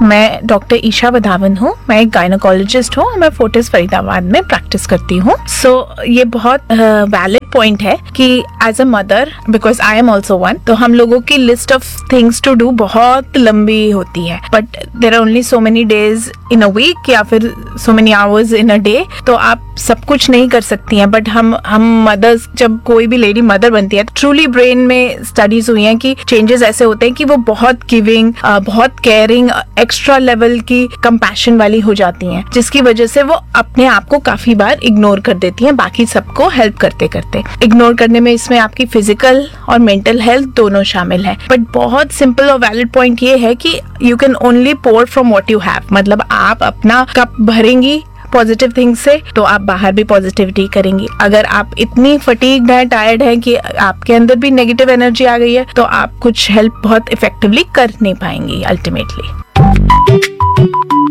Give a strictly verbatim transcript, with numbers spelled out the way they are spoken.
मैं डॉक्टर ईशा वधावन हूँ, मैं एक गायनोकोलॉजिस्ट हूँ, मैं फोर्टिस फरीदाबाद में प्रैक्टिस करती हूँ। सो so, ये बहुत वैलिड uh, पॉइंट है कि as a mother, because I am also one, तो हम लोगों की list of things to do बहुत लंबी होती है, but there are only so many days in a week या फिर so many hours in a day, तो आप सब कुछ नहीं कर सकती हैं। बट हम हम मदर्स, जब कोई भी लेडी मदर बनती है, ट्रूली ब्रेन में स्टडीज हुई हैं कि चेंजेस ऐसे होते हैं कि वो बहुत गिविंग, बहुत केयरिंग, एक्स्ट्रा लेवल की कंपैशन वाली हो जाती हैं, जिसकी वजह से वो अपने आप को काफी बार इग्नोर कर देती हैं बाकी सबको हेल्प करते करते। इग्नोर करने में इसमें आपकी फिजिकल और मेंटल हेल्थ दोनों शामिल है। बट बहुत सिंपल और वैलिड पॉइंट ये है कि you can only pour from what you have, मतलब आप अपना कप भरेंगी पॉजिटिव थिंग्स से तो आप बाहर भी पॉजिटिविटी करेंगी। अगर आप इतनी फटीग्ड है, टायर्ड है कि आपके अंदर भी नेगेटिव एनर्जी आ गई है, तो आप कुछ हेल्प बहुत इफेक्टिवली कर नहीं पाएंगी अल्टीमेटली।